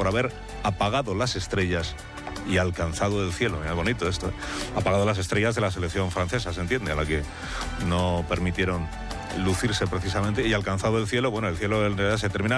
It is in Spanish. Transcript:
por haber apagado las estrellas y alcanzado el cielo. Mira, bonito esto, ¿eh? Apagado las estrellas de la selección francesa, ¿se entiende? A la que no permitieron lucirse precisamente, y alcanzado el cielo. Bueno, el cielo en realidad se termina